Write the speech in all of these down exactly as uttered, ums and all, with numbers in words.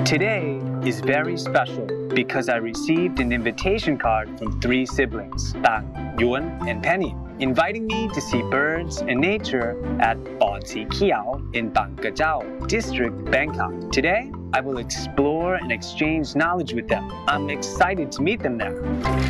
Today is very special because I received an invitation card from three siblings, Tang, Yuan, and Penny, inviting me to see birds and nature at Bon Si Kiao in Bang Kajau District, Bangkok. Today, I will explore and exchange knowledge with them. I'm excited to meet them there.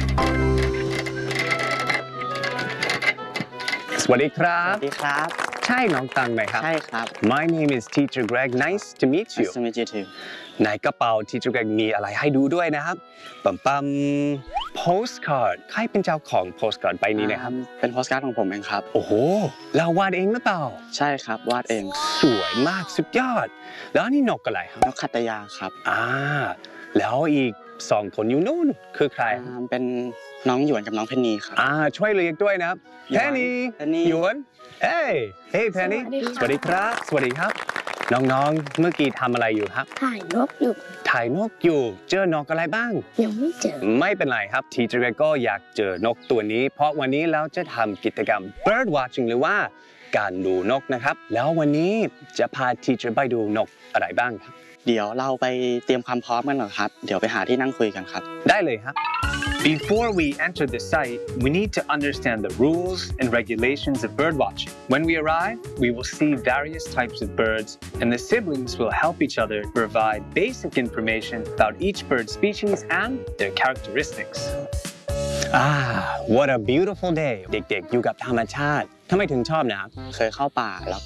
สวัสดีครับสวัสดีครับใช่น้องตังไหมครับใช่ครับ My name is Teacher Greg. Nice to meet you. Nice to meet you too ในกระเป๋า Teacher Greg มีอะไรให้ดูด้วยนะครับปั๊มปั๊ม postcard ใครเป็นเจ้าของ postcard ใบนี้นะครับเป็น postcard ของผมเองครับโอ้โหเราวาดเองหรือเปล่าใช่ครับวาดเองสวยมากสุดยอด แล้วนี่นกอะไรครับนกขัตยาครับอ่าแล้วอีกสองคนอยู่นู่นคือใครอ่าเป็นน้องหยวนกับน้องเพนนีครับอ่าช่วยเรียกด้วยนะครับหยวน Penny Penny หยวนเฮ้ยเฮ้ย Penny สวัสดีครับ สวัสดีครับ น้องๆเมื่อกี้ทำอะไรอยู่ครับถ่ายนกอยู่ถ่ายนกอยู่เจอนกอะไรบ้างยังไม่เจอไม่เป็นไรครับ ทีเจอร์ก็อยากเจอนกตัวนี้ เพราะวันนี้เราจะทำกิจกรรม bird watching หรือว่าการดูนกนะครับ แล้ววันนี้จะพาทีเจอร์ไปดูนกอะไรบ้างครับเดี๋ยวเราไปเตรียมความพร้อมกันหน่อยครับ เดี๋ยวไปหาที่นั่งคุยกันครับได้เลยครับ Before we enter the site, we need to understand the rules and regulations of bird watching. When we arrive, we will see various types of birds, and the siblings will help each other provide basic information about each bird species and their characteristics. Ah, what a beautiful day. เด็กๆอยู่กับธรรมชาติทำไมถึงชอบนะครับเคยเข้าป่าแล้ว